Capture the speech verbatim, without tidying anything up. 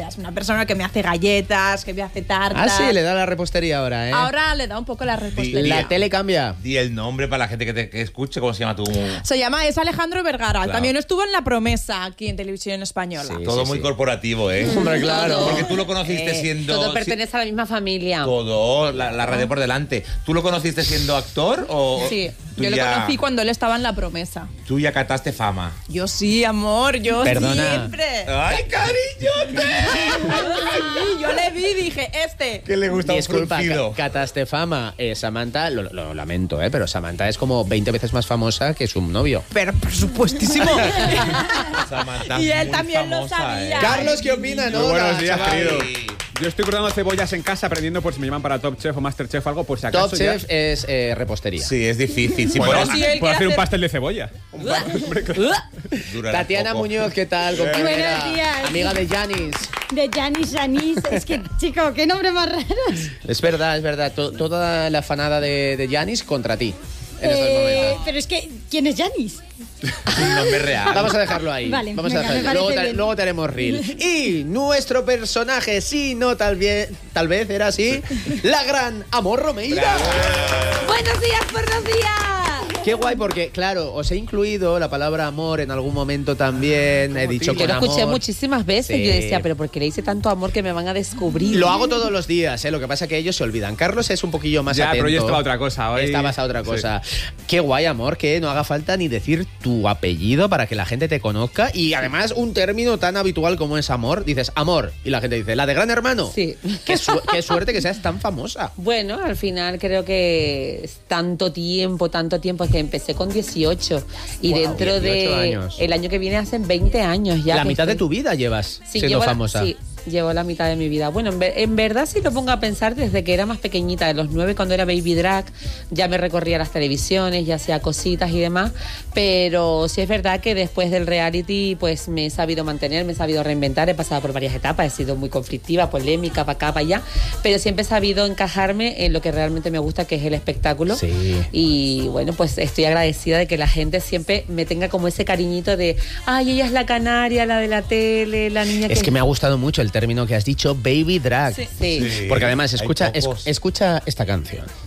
sea, es una persona que me hace galletas, que me hace tartas. Ah, sí, le da la repostería ahora, ¿eh? Ahora le da un poco la repostería. La tele cambia. Di el nombre para la gente que te que escuche, ¿cómo se llama tu...? Se llama, es Alejandro Vergara. Claro. También estuvo en La Promesa, aquí en Televisión Española. Sí, todo sí, muy sí. corporativo, ¿eh? Hombre, claro. Porque tú lo conociste Eh, siendo... todo pertenece a la misma familia. Todo, la, la red de por delante. ¿Tú lo conociste siendo actor o...? Sí, tú yo ya, lo conocí cuando él estaba en La Promesa. Tú ya cataste fama. Yo sí, amor, yo Perdona. siempre. ¡Ay, cariñote! Sí, yo le vi y dije, este. Que le gusta Disculpa, un fruncido. Ca- cataste fama. Eh, Samantha, lo, lo lamento, ¿eh? Pero Samantha es como veinte veces más famosa que su novio. Pero por supuestísimo. Samantha Y es él muy también lo famosa, sabía. ¿eh? Carlos, ¿qué opina? Muy buenos días, chaval? querido. Yo estoy cortando cebollas en casa aprendiendo por si me llaman para Top Chef o Master Chef o algo, por si acaso. Top ya. Chef es eh, repostería. Sí, es difícil. Sí, Bueno, por- sí, él puedo hacer quiere un hacer- pastel de cebolla. durará Tatiana poco. Muñoz, ¿qué tal, compañera? Buenos días. Amiga de Janis. De Janis Janis. Es que, chico, qué nombre más raros. Es verdad, es verdad. To- toda la fanada de, de Janis contra ti. En estos Eh, momentos. pero es que, ¿quién es Janis? Un nombre real. Vamos a dejarlo ahí. Vale, Vamos venga, a dejarlo. me parece Luego, te, bien. luego te haremos reel. Y nuestro personaje, sí, no, tal vez, tal vez era así, la gran Amor Romeira. Buenos días, buenos días. Qué guay, porque, claro, os he incluido la palabra amor en algún momento también. He dicho Yo con lo escuché amor. muchísimas veces. Sí. Yo decía, pero ¿por qué le hice tanto amor que me van a descubrir? Lo hago todos los días, ¿eh? Lo que pasa es que ellos se olvidan. Carlos es un poquillo más Ya, atento. pero yo estaba a otra cosa hoy. Estabas a otra Sí. cosa. Qué guay, amor, que no haga falta ni decir tu apellido para que la gente te conozca. Y además, un término tan habitual como es amor. Dices amor. Y la gente dice, ¿la de Gran Hermano? Sí. Qué, su- qué suerte que seas tan famosa. Bueno, al final creo que es tanto tiempo, tanto tiempo, que empecé con dieciocho y Wow, dentro dieciocho de años. el año que viene hacen veinte años ya. La que mitad de estoy- tu vida llevas Sí, siendo llevo la- famosa. sí, llevo la mitad de mi vida. Bueno, en, ver- en verdad, si lo pongo a pensar, desde que era más pequeñita, de los nueve, cuando era baby drag, ya me recorría las televisiones, ya hacía cositas y demás. Pero sí es verdad que después del reality, pues me he sabido mantener, me he sabido reinventar, he pasado por varias etapas, he sido muy conflictiva, polémica, para acá, para allá, pero siempre he sabido encajarme en lo que realmente me gusta, que es el espectáculo. Sí. Y bueno, pues estoy agradecida de que la gente siempre me tenga como ese cariñito de, ay, ella es la canaria, la de la tele, la niña que... Es que me ha gustado mucho el término que has dicho, baby drag. Sí. Sí. Porque además, Hay escucha, es- pocos. escucha esta canción.